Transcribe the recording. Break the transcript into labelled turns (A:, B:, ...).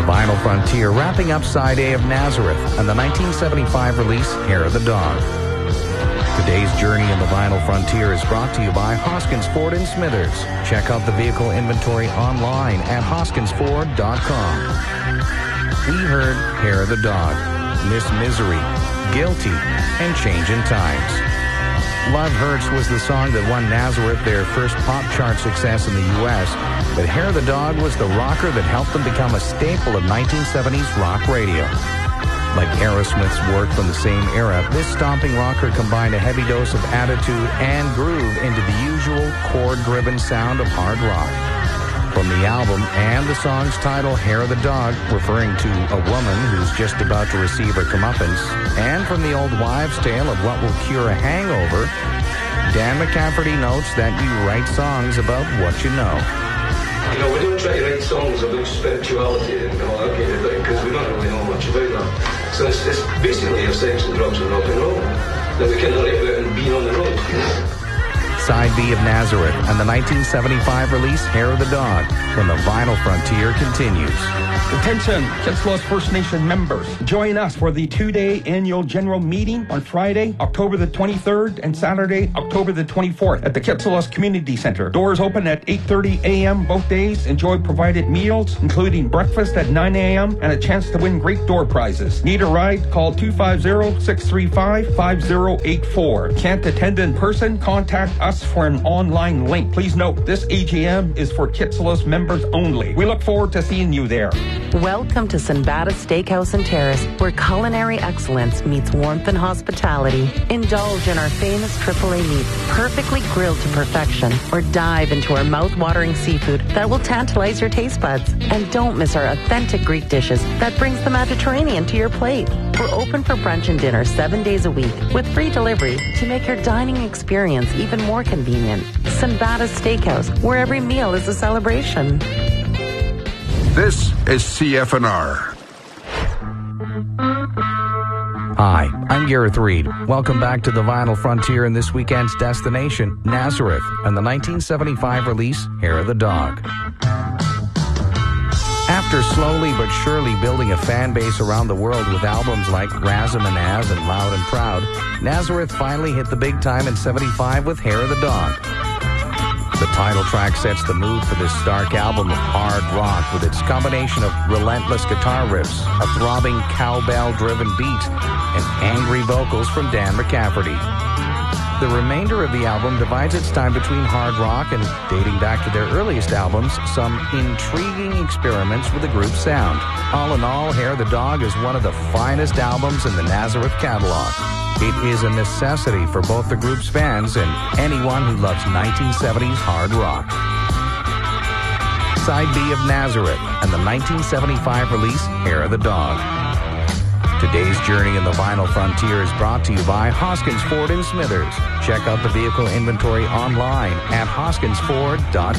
A: The Vinyl Frontier, wrapping up side A of Nazareth and the 1975 release Hair of the Dog. Today's journey in the Vinyl Frontier is brought to you by Hoskins Ford in Smithers. Check out the vehicle inventory online at hoskinsford.com. We heard Hair of the Dog, Miss Misery, Guilty, and Changin' Times. Love Hurts was the song that won Nazareth their first pop chart success in the U.S., but Hair of the Dog was the rocker that helped them become a staple of 1970s rock radio. Like Aerosmith's work from the same era, this stomping rocker combined a heavy dose of attitude and groove into the usual chord-driven sound of hard rock. From the album and the song's title, Hair of the Dog, referring to a woman who's just about to receive her comeuppance, and from the old wives' tale of what will cure a hangover, Dan McCafferty notes that you write songs about what you know.
B: You know, we don't try to write songs about spirituality and all that kind of thing, because we don't really know much about that. So it's basically a sex and drugs and rock and roll that we can write about and be on the road.
A: Side B of Nazareth and the 1975 release Hair of the Dog, when the Vinyl Frontier continues.
C: Attention, Kitsilos First Nation members. Join us for the 2-day annual general meeting on Friday, October the 23rd and Saturday, October the 24th at the Kitsilos Community Center. Doors open at 8:30 a.m. both days. Enjoy provided meals, including breakfast at 9 a.m. and a chance to win great door prizes. Need a ride? Call 250-635-5084. Can't attend in person? Contact us for an online link. Please note, this AGM is for Kitsilos members only. We look forward to seeing you there.
D: Welcome to Sinbada Steakhouse and Terrace, where culinary excellence meets warmth and hospitality. Indulge in our famous AAA meats, perfectly grilled to perfection, or dive into our mouth-watering seafood that will tantalize your taste buds. And don't miss our authentic Greek dishes that brings the Mediterranean to your plate. We're open for brunch and dinner 7 days a week with free delivery to make your dining experience even more convenient. Sinbada Steakhouse, where every meal is a celebration.
E: This is CFNR.
A: Hi, I'm Gareth Reed. Welcome back to the Vinyl Frontier and this weekend's destination, Nazareth, and the 1975 release, Hair of the Dog. After slowly but surely building a fan base around the world with albums like Razamanaz and Loud and Proud, Nazareth finally hit the big time in '75 with Hair of the Dog. The title track sets the mood for this stark album of hard rock with its combination of relentless guitar riffs, a throbbing cowbell-driven beat, and angry vocals from Dan McCafferty. The remainder of the album divides its time between hard rock and, dating back to their earliest albums, some intriguing experiments with the group's sound. All in all, Hair of the Dog is one of the finest albums in the Nazareth catalog. It is a necessity for both the group's fans and anyone who loves 1970s hard rock. Side B of Nazareth and the 1975 release Hair of the Dog. Today's journey in the Vinyl Frontier is brought to you by Hoskins Ford in Smithers. Check out the vehicle inventory online at hoskinsford.com.